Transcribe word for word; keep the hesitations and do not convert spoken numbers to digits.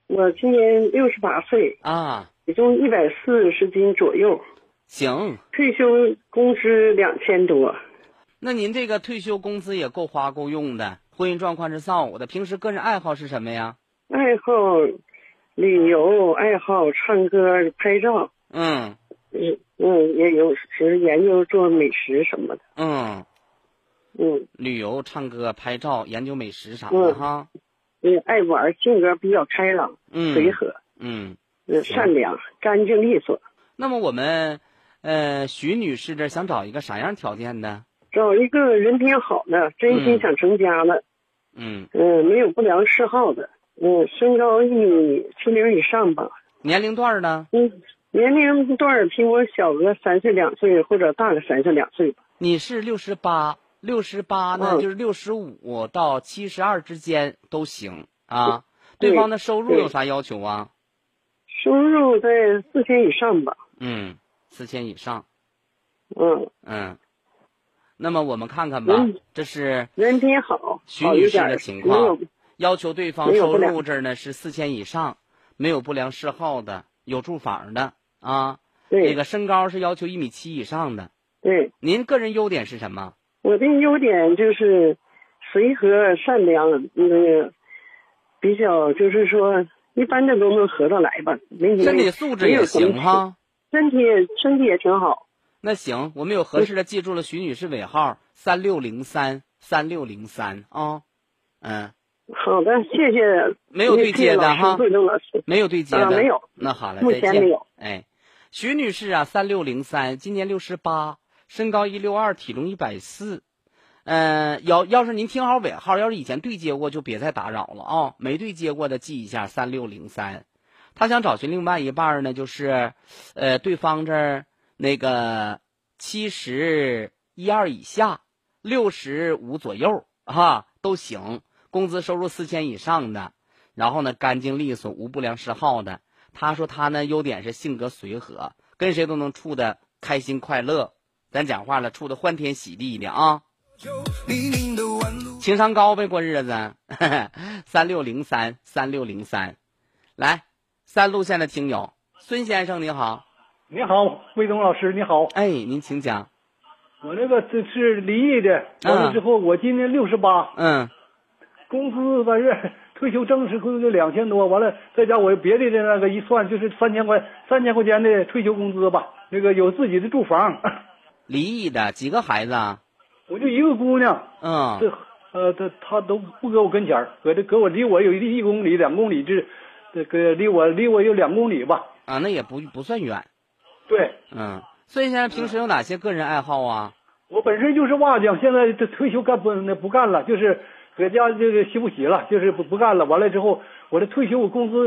我今年六十八岁啊， 体重一百四十斤左右， 行， 退休工资两千多。 那您这个退休工资也够花够用的，婚姻状况是丧偶的，平时个人爱好是什么呀？ 爱好旅游，爱好唱歌、拍照。 嗯嗯嗯，也有时研究做美食什么的。 嗯， 嗯， 旅游、唱歌、拍照、研究美食啥的嗯哈。 嗯，爱玩，性格比较开朗， 嗯随和， 嗯， 嗯， 行善良，干净利索。 那么我们呃徐女士这想找一个啥样条件的？ 找一个人品好的，真心想成家的， 嗯嗯，没有不良嗜好的，嗯，身高一米七零以上吧。 年龄段呢？ 嗯，年龄段比我小个三岁两岁，或者大个三岁两岁吧。 你是六十八，六十八呢、 嗯就是六十五到七十二之间都行啊。 对对方的收入对有啥要求啊？ 收入在四千以上吧。 嗯，四千以上。 嗯， 嗯，那么我们看看吧， 人这是人品好， 徐女士好一点的情没有况，要求对方收没有不良入这儿呢是四千以上，没有不良嗜好的，有住房的啊。 对那个身高是要求一米七以上的。 对。 您个人优点是什么？ 我的优点就是随和、善良，那个比较就是说一般的都能合得来吧。没身体素质也行哈。 身体身体也挺好。 那行，我们有合适的记住了徐女士尾号三六零三三六零三啊。嗯， 好的，谢谢。 没有对接的哈， 对老师没有对接的、 啊，没有。 那好了， 目再见。 前没有。 哎，徐女士啊，三六零三，今年六十八，身高一六二，体重一百四。嗯，要要是您听好尾号，要是以前对接过就别再打扰了啊，没对接过的记一下三六零三。他想找寻另外一半呢，就是呃对方这儿那个七十一二以下，六十五左右哈都行，工资收入四千以上的，然后呢干净利索，无不良嗜好的。他说他呢优点是性格随和，跟谁都能处的开心快乐，咱讲话了，处的欢天喜地的啊。情商高呗，过日子。三六零三三六零三，来，三路线的听友孙先生你好。 你好，魏东老师你好。 哎，您请讲。 我那个这是离异的，完了之后、嗯、我今年六十八， 嗯， 工资反正退休正式工资就两千多，完了再加我别的的那个一算就是三千块三千块钱的退休工资吧。那个有自己的住房。 离异的几个孩子啊？ 我就一个姑娘。 嗯， 这呃这她都不搁我跟前儿，搁这搁我离我有一公里两公里这这个离我离我有两公里吧。 啊，那也不不算远。 对。 嗯，孙先生平时有哪些个人爱好啊？ 我本身就是瓦匠，现在这退休干不那不干了，就是搁家这个洗不洗了，就是不不干了。完了之后，我的退休工资